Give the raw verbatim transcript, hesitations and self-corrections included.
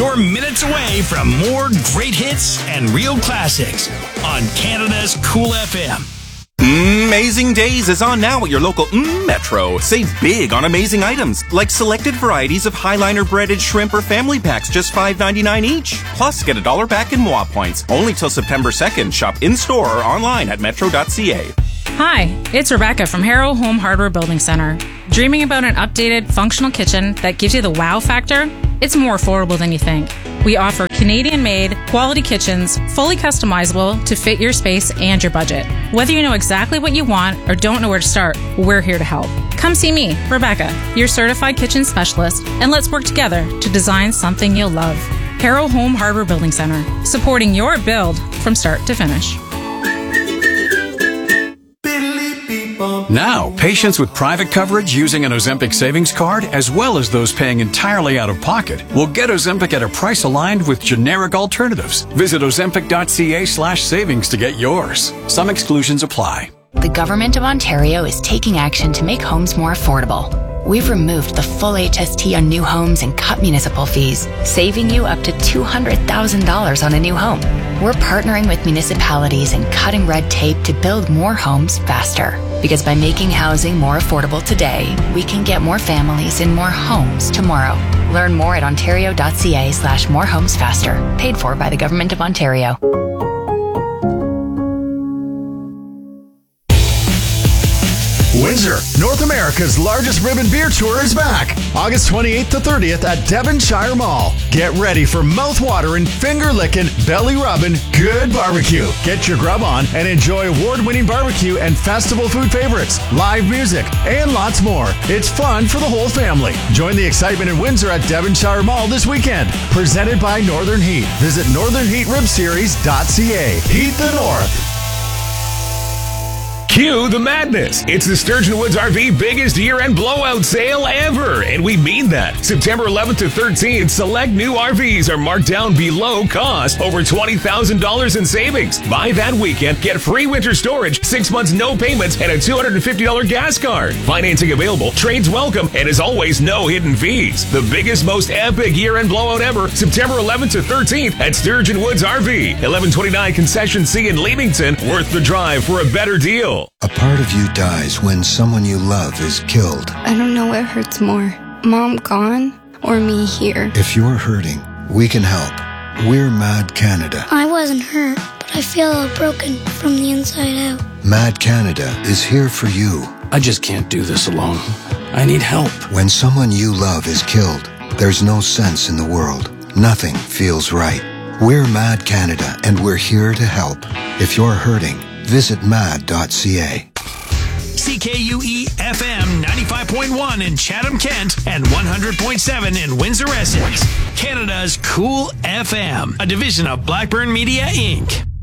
You're minutes away from more great hits and real classics on Canada's Cool F M. Amazing Days is on now at your local mm, Metro. Save big on amazing items, like selected varieties of Highliner breaded shrimp or family packs, just five ninety-nine each. Plus, get a dollar back in M W A points. Only till September second. Shop in-store or online at metro dot c a. Hi, it's Rebecca from Harrow Home Hardware Building Center. Dreaming about an updated, functional kitchen that gives you the wow factor? It's more affordable than you think. We offer Canadian-made, quality kitchens, fully customizable to fit your space and your budget. Whether you know exactly what you want or don't know where to start, we're here to help. Come see me, Rebecca, your certified kitchen specialist, and let's work together to design something you'll love. Harrow Home Hardware Building Center, supporting your build from start to finish. Now, patients with private coverage using an Ozempic savings card, as well as those paying entirely out of pocket, will get Ozempic at a price aligned with generic alternatives. Visit ozempic dot c a slash savings to get yours. Some exclusions apply. The Government of Ontario is taking action to make homes more affordable. We've removed the full H S T on new homes and cut municipal fees, saving you up to two hundred thousand dollars on a new home. We're partnering with municipalities and cutting red tape to build more homes faster. Because by making housing more affordable today, we can get more families in more homes tomorrow. Learn more at ontario dot c a slash more homes faster. Paid for by the Government of Ontario. Windsor, North America's largest ribbon beer tour is back. August twenty-eighth to thirtieth at Devonshire Mall. Get ready for mouth-watering, finger-licking, belly-rubbing, good barbecue. Get your grub on and enjoy award-winning barbecue and festival food favorites, live music, and lots more. It's fun for the whole family. Join the excitement in Windsor at Devonshire Mall this weekend. Presented by Northern Heat. Visit northern heat rib series dot c a. Heat the North. Cue the madness. It's the Sturgeon Woods R V biggest year-end blowout sale ever, and we mean that. September eleventh to thirteenth, select new R Vs are marked down below cost, over twenty thousand dollars in savings. Buy that weekend, get free winter storage, six months no payments, and a two hundred fifty dollars gas card. Financing available, trades welcome, and as always, no hidden fees. The biggest, most epic year-end blowout ever, September eleventh to thirteenth at Sturgeon Woods R V, eleven twenty-nine Concession C in Leamington. Worth the drive for a better deal. A part of you dies when someone you love is killed. I don't know what hurts more, Mom gone or me here. If you're hurting, we can help. We're Mad Canada. I wasn't hurt, but I feel all broken from the inside out. Mad Canada is here for you. I just can't do this alone. I need help. When someone you love is killed, there's no sense in the world. Nothing feels right. We're Mad Canada, and we're here to help. If you're hurting, visit mad dot c a. C K U E F M ninety-five point one in Chatham-Kent and one hundred point seven in Windsor, Essex. Canada's Cool F M, a division of Blackburn Media, Incorporated.